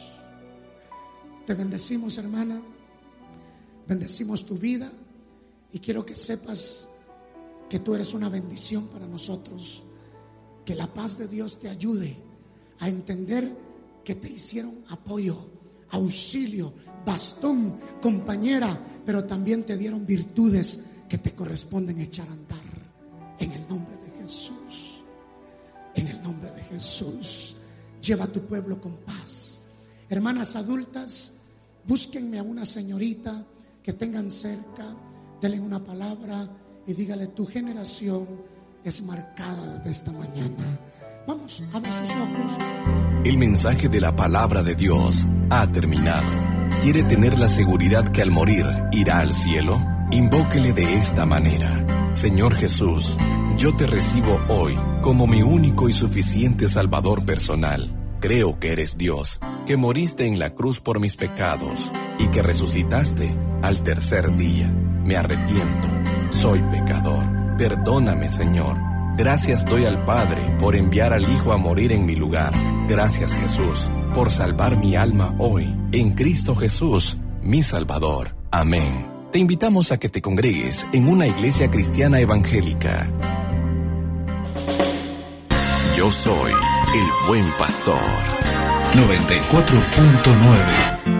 Speaker 1: Te bendecimos, hermana. Bendecimos tu vida. Y quiero que sepas que tú eres una bendición para nosotros. Que la paz de Dios te ayude a entender que te hicieron apoyo, auxilio, bastón, compañera, pero también te dieron virtudes que te corresponden echar a andar. En el nombre de Jesús. En el nombre de Jesús. Lleva a tu pueblo con paz. Hermanas adultas, búsquenme a una señorita que tengan cerca, denle una palabra y dígale: tu generación es marcada desde esta mañana. Vamos, abra sus ojos.
Speaker 2: El mensaje de la palabra de Dios ha terminado. ¿Quiere tener la seguridad que al morir irá al cielo? Invóquele de esta manera: Señor Jesús, yo te recibo hoy como mi único y suficiente Salvador personal. Creo que eres Dios, que moriste en la cruz por mis pecados y que resucitaste al tercer día. Me arrepiento, soy pecador. Perdóname, Señor. Gracias doy al Padre por enviar al Hijo a morir en mi lugar. Gracias, Jesús, por salvar mi alma hoy, en Cristo Jesús, mi Salvador. Amén. Te invitamos a que te congregues en una iglesia cristiana evangélica. Yo soy el buen pastor.
Speaker 3: 94.9